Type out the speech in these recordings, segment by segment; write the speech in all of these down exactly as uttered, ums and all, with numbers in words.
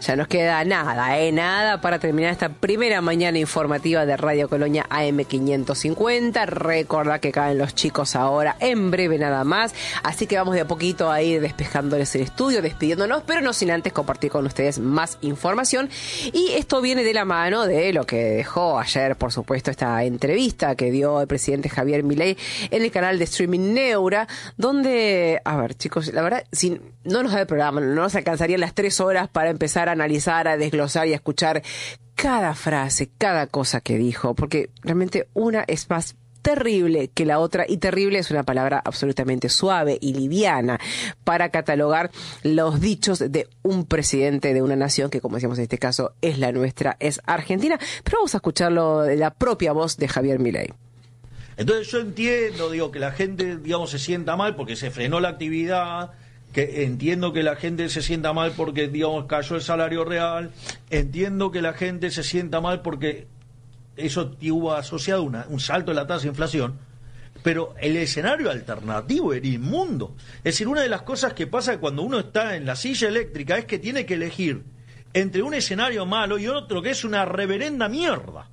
Ya nos queda nada, ¿eh? Nada para terminar esta primera mañana informativa de Radio Colonia A M quinientos cincuenta. Recordá que caen los chicos ahora, en breve nada más. Así que vamos de a poquito a ir despejándoles el estudio, despidiéndonos, pero no sin antes compartir con ustedes más información. Y esto viene de la mano de lo que dejó ayer, por supuesto, esta entrevista que dio el presidente Javier Milei en el canal de streaming Neura, donde, a ver, chicos, la verdad, si no nos da el programa, no nos alcanzarían las tres horas para empezar a analizar, a desglosar y a escuchar cada frase, cada cosa que dijo, porque realmente una es más terrible que la otra, y terrible es una palabra absolutamente suave y liviana para catalogar los dichos de un presidente de una nación que, como decíamos en este caso, es la nuestra, es Argentina. Pero vamos a escucharlo de la propia voz de Javier Milei. Entonces yo entiendo, digo, que la gente, digamos, se sienta mal porque se frenó la actividad, que entiendo que la gente se sienta mal porque, digamos, cayó el salario real, entiendo que la gente se sienta mal porque eso tuvo asociado una, un salto de la tasa de inflación, pero el escenario alternativo era inmundo. Es decir, una de las cosas que pasa cuando uno está en la silla eléctrica es que tiene que elegir entre un escenario malo y otro que es una reverenda mierda.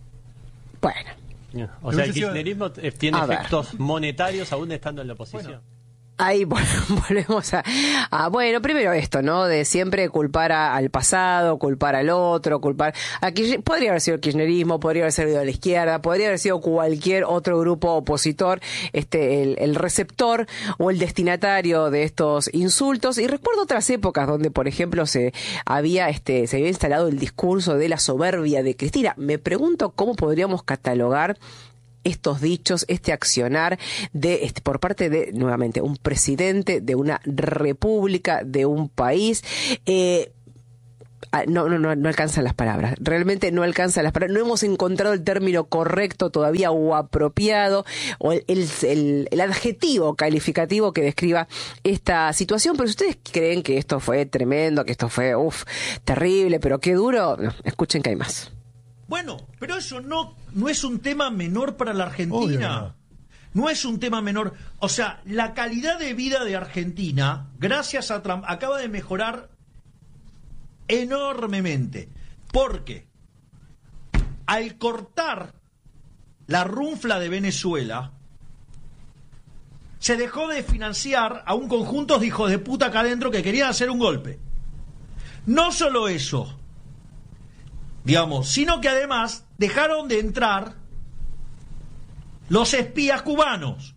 Bueno. O sea, el kirchnerismo tiene efectos monetarios aún estando en la oposición. Bueno. Ahí volvemos a, a, bueno, primero esto, ¿no? De siempre culpar a, al pasado, culpar al otro, culpar a Kirchner. Podría haber sido el kirchnerismo, podría haber sido de la izquierda, podría haber sido cualquier otro grupo opositor, este, el, el receptor o el destinatario de estos insultos. Y recuerdo otras épocas donde, por ejemplo, se había, este, se había instalado el discurso de la soberbia de Cristina. Me pregunto cómo podríamos catalogar estos dichos, este accionar de este, por parte de, nuevamente, un presidente de una república, de un país. Eh, no, no, no, no alcanzan las palabras. Realmente no alcanzan las palabras. No hemos encontrado el término correcto todavía o apropiado o el, el, el, el adjetivo calificativo que describa esta situación. Pero si ustedes creen que esto fue tremendo, que esto fue, uff, terrible, pero qué duro, no, escuchen que hay más. Bueno, pero eso no, no es un tema menor para la Argentina. Obvio. No es un tema menor. O sea, la calidad de vida de Argentina, gracias a Trump, acaba de mejorar enormemente. Porque al cortar la runfla de Venezuela, se dejó de financiar a un conjunto de hijos de puta acá adentro que querían hacer un golpe. No solo eso, digamos, sino que además dejaron de entrar los espías cubanos.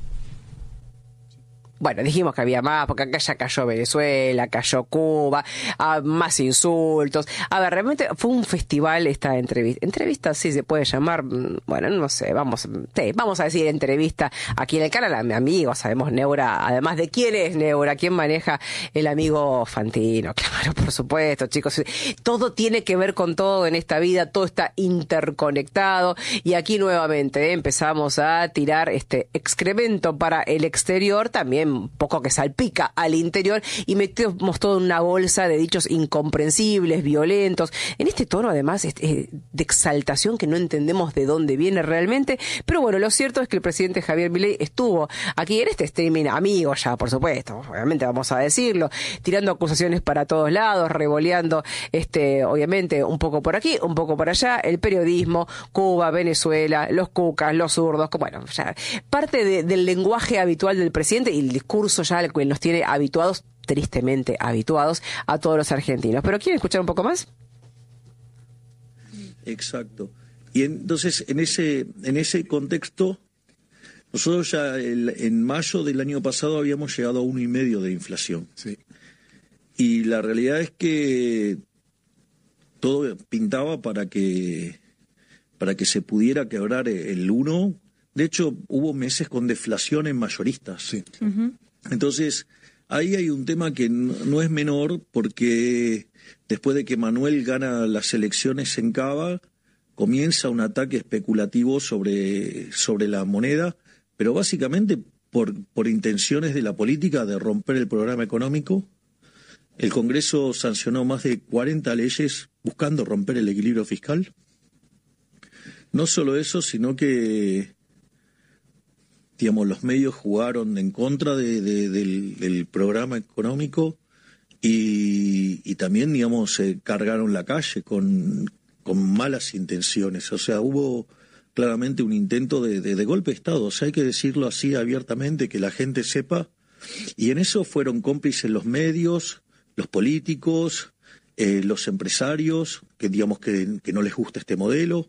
Bueno, dijimos que había más, porque acá ya cayó Venezuela, cayó Cuba, ah, más insultos. A ver, realmente fue un festival esta entrevista. Entrevista sí se puede llamar, bueno, no sé, vamos, sí, vamos a decir entrevista aquí en el canal a mi amigo, sabemos Neura, además de quién es Neura, quién maneja el amigo Fantino, claro, por supuesto, chicos. Todo tiene que ver con todo en esta vida, todo está interconectado, y aquí nuevamente ¿eh? empezamos a tirar este excremento para el exterior, también un poco que salpica al interior, y metemos todo en una bolsa de dichos incomprensibles, violentos, en este tono además de exaltación que no entendemos de dónde viene realmente. Pero bueno, lo cierto es que el presidente Javier Milei estuvo aquí en este streaming amigo ya, por supuesto, obviamente vamos a decirlo, tirando acusaciones para todos lados, revoleando este, obviamente un poco por aquí, un poco por allá, el periodismo, Cuba, Venezuela, los cucas, los zurdos, bueno, ya parte de, del lenguaje habitual del presidente y el discurso ya al que nos tiene habituados, tristemente habituados, a todos los argentinos. ¿Pero quieren escuchar un poco más? Exacto. Y entonces, en ese, en ese contexto, nosotros ya el, en mayo del año pasado habíamos llegado a uno y medio de inflación. Sí. Y la realidad es que todo pintaba para que, para que se pudiera quebrar el uno. De hecho, hubo meses con deflación en mayoristas. Sí. Uh-huh. Entonces, ahí hay un tema que no es menor, porque después de que Manuel gana las elecciones en Cava, comienza un ataque especulativo sobre, sobre la moneda, pero básicamente por, por intenciones de la política de romper el programa económico. El Congreso sancionó más de cuarenta leyes buscando romper el equilibrio fiscal. No solo eso, sino que digamos, los medios jugaron en contra de, de, del, del programa económico y, y también, digamos, se cargaron la calle con, con malas intenciones. O sea, hubo claramente un intento de, de, de golpe de Estado. O sea, hay que decirlo así abiertamente, que la gente sepa. Y en eso fueron cómplices los medios, los políticos, eh, los empresarios, que digamos que, que no les gusta este modelo.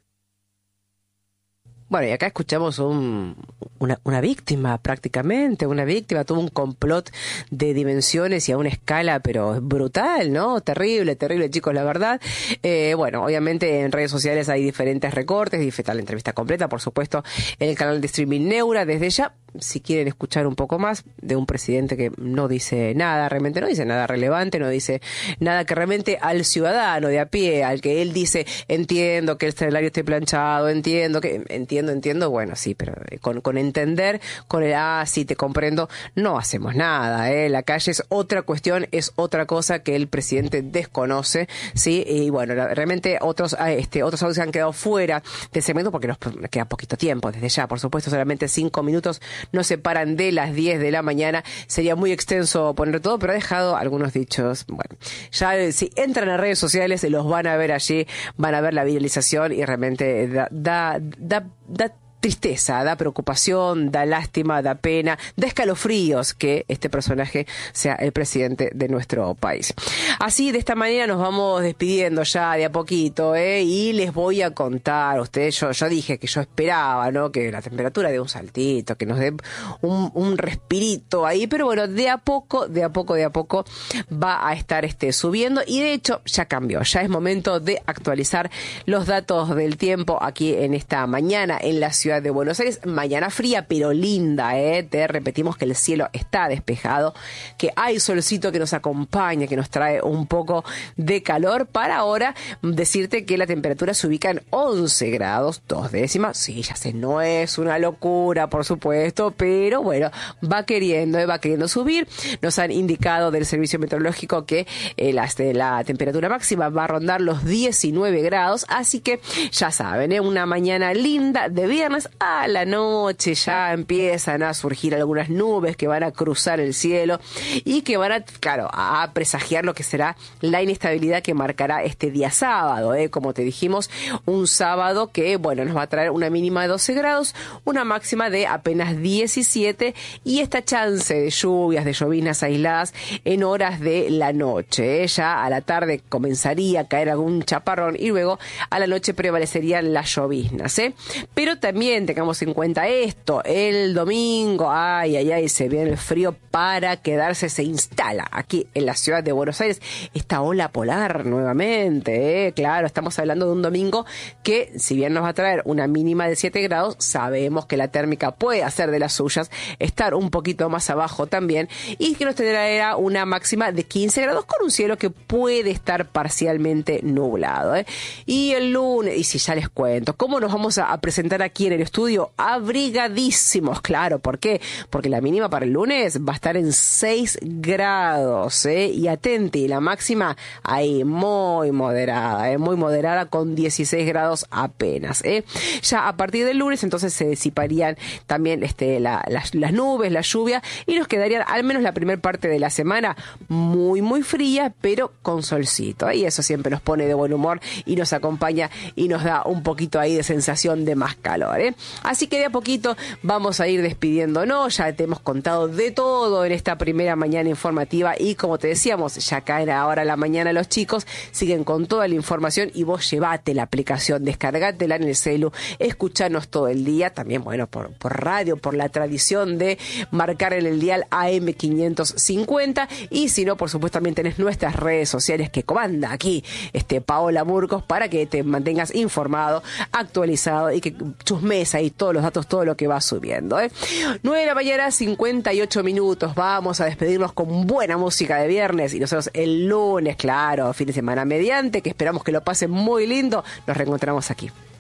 Bueno, y acá escuchamos un, una, una víctima prácticamente, una víctima, tuvo un complot de dimensiones y a una escala, pero brutal, ¿no? Terrible, terrible, chicos, la verdad. Eh, bueno, obviamente en redes sociales hay diferentes recortes, está la entrevista completa, por supuesto, en el canal de streaming Neura, desde ya, si quieren escuchar un poco más de un presidente que no dice nada, realmente no dice nada relevante, no dice nada que realmente al ciudadano de a pie, al que él dice, entiendo que el salario esté planchado, entiendo que, entiendo, entiendo, bueno, sí, pero con, con entender, con el, ah, sí, te comprendo, no hacemos nada, ¿eh? La calle es otra cuestión, es otra cosa que el presidente desconoce, ¿sí? Y bueno, realmente otros, este, otros audios han quedado fuera del segmento porque nos queda poquito tiempo, desde ya, por supuesto, solamente cinco minutos nos separan de las diez de la mañana. Sería muy extenso poner todo, pero ha dejado algunos dichos. Bueno, ya si entran a redes sociales, los van a ver allí, van a ver la viralización y realmente da, da, da, da tristeza, da preocupación, da lástima, da pena, da escalofríos que este personaje sea el presidente de nuestro país. Así, de esta manera nos vamos despidiendo ya de a poquito, ¿eh? Y les voy a contar, ustedes, yo, yo dije que yo esperaba, ¿no? Que la temperatura dé un saltito, que nos dé un, un respirito ahí, pero bueno, de a poco, de a poco, de a poco va a estar este subiendo y de hecho ya cambió, ya es momento de actualizar los datos del tiempo aquí en esta mañana en la ciudad de Buenos Aires. Mañana fría pero linda, ¿eh? Te repetimos que el cielo está despejado, que hay solcito que nos acompaña, que nos trae un poco de calor. Para ahora decirte que la temperatura se ubica en once grados, dos décimas. Sí, ya sé, no es una locura, por supuesto, pero bueno, va queriendo, ¿eh? va queriendo subir. Nos han indicado del Servicio Meteorológico que eh, la, la temperatura máxima va a rondar los diecinueve grados, así que ya saben, ¿eh? Una mañana linda de viernes. A la noche ya empiezan a surgir algunas nubes que van a cruzar el cielo y que van a, claro, a presagiar lo que será la inestabilidad que marcará este día sábado, ¿eh? Como te dijimos, un sábado que, bueno, nos va a traer una mínima de doce grados, una máxima de apenas diecisiete y esta chance de lluvias, de lloviznas aisladas en horas de la noche, ¿eh? Ya a la tarde comenzaría a caer algún chaparrón y luego a la noche prevalecerían las lloviznas, ¿eh? Pero también tengamos en cuenta esto, el domingo, ay, ay, ay, se viene el frío para quedarse, se instala aquí en la ciudad de Buenos Aires esta ola polar nuevamente, ¿eh? Claro, estamos hablando de un domingo que, si bien nos va a traer una mínima de siete grados, sabemos que la térmica puede hacer de las suyas, estar un poquito más abajo también, y que nos traerá una máxima de quince grados con un cielo que puede estar parcialmente nublado, ¿eh? Y el lunes, y si ya les cuento, ¿cómo nos vamos a, a presentar aquí en el estudio? Abrigadísimos, claro, ¿por qué? Porque la mínima para el lunes va a estar en seis grados, ¿eh? Y atenti, la máxima ahí muy moderada, ¿eh? Muy moderada con dieciséis grados apenas, ¿eh? Ya a partir del lunes entonces se disiparían también este, la, las, las nubes, la lluvia, y nos quedarían al menos la primera parte de la semana muy muy fría, pero con solcito, ¿eh? Y eso siempre nos pone de buen humor y nos acompaña y nos da un poquito ahí de sensación de más calor, ¿eh? Así que de a poquito vamos a ir despidiéndonos, ya te hemos contado de todo en esta primera mañana informativa y como te decíamos, ya caen ahora la mañana los chicos, siguen con toda la información y vos llevate la aplicación, descargátela en el celu, escuchanos todo el día, también bueno, por, por radio, por la tradición de marcar en el dial A M quinientos cincuenta y si no, por supuesto también tenés nuestras redes sociales que comanda aquí este Paola Murcos para que te mantengas informado, actualizado y que chusmes ahí todos los datos, todo lo que va subiendo, ¿eh? nueve de la mañana, cincuenta y ocho minutos. Vamos a despedirnos con buena música de viernes y nosotros el lunes, claro, fin de semana mediante, que esperamos que lo pasen muy lindo. Nos reencontramos aquí.